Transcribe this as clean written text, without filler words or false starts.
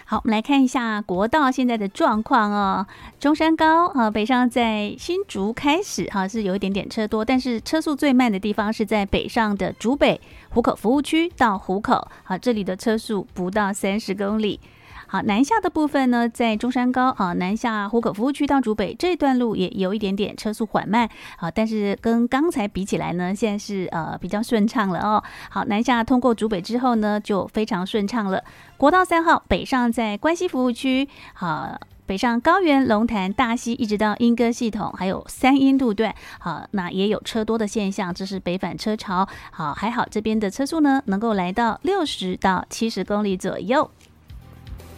好，我们来看一下国道现在的状况哦。中山高北上在新竹开始是有一点点车多，但是车速最慢的地方是在北上的竹北湖口服务区到湖口，这里的车速不到30公里。好，南下的部分呢，在中山高南下湖口服务区到竹北这段路也有一点点车速缓慢但是跟刚才比起来呢，现在是比较顺畅了哦。好，南下通过竹北之后呢，就非常顺畅了。国道3号北上在关西服务区，北上高原、龙潭、大溪，一直到莺歌系统，还有三鶯路段，那也有车多的现象，这是北返车潮。好，还好这边的车速呢，能够来到60到70公里左右。